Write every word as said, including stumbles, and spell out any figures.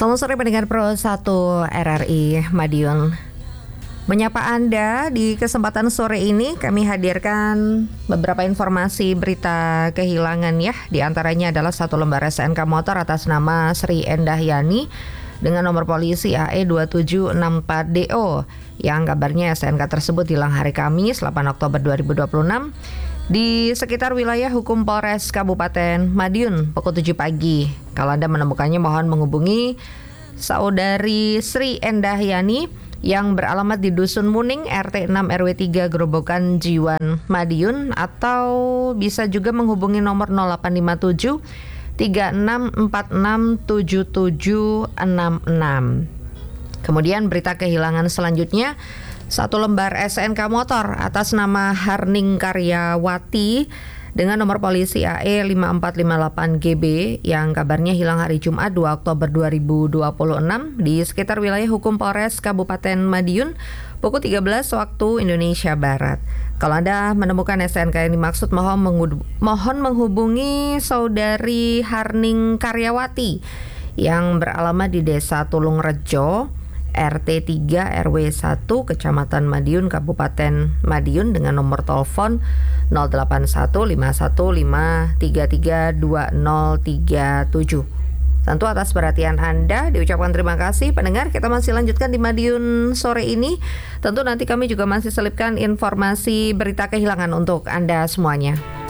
Selamat sore pendengar Pro satu R R I Madiun. Menyapa Anda di kesempatan sore ini, kami hadirkan beberapa informasi berita kehilangan ya. Di antaranya adalah satu lembar S N K motor atas nama Sri Endah Yani dengan nomor polisi A E dua tujuh enam empat D O yang kabarnya S N K tersebut hilang hari Kamis delapan Oktober dua ribu dua puluh enam di sekitar wilayah hukum Polres Kabupaten Madiun pukul tujuh pagi. Kalau Anda menemukannya mohon menghubungi saudari Sri Endah Yani yang beralamat di Dusun Muning R T enam R W tiga Gerobokan Jiwan Madiun, atau bisa juga menghubungi nomor nol delapan lima tujuh tiga enam empat enam tujuh tujuh enam enam. Kemudian berita kehilangan selanjutnya, satu lembar S N K motor atas nama Harning Karyawati dengan nomor polisi A E lima empat lima delapan G B yang kabarnya hilang hari Jumat dua Oktober dua ribu dua puluh enam di sekitar wilayah hukum Polres Kabupaten Madiun pukul tiga belas waktu Indonesia Barat. Kalau Anda menemukan S N K yang dimaksud, mohon, menghub- mohon menghubungi saudari Harning Karyawati yang beralamat di Desa Tulung Rejo R T tiga R W satu Kecamatan Madiun Kabupaten Madiun dengan nomor telepon nol delapan satu lima satu lima tiga tiga dua nol tiga tujuh. Tentu atas perhatian Anda diucapkan terima kasih. Pendengar, kita masih lanjutkan di Madiun sore ini. Tentu nanti kami juga masih selipkan informasi berita kehilangan untuk Anda semuanya.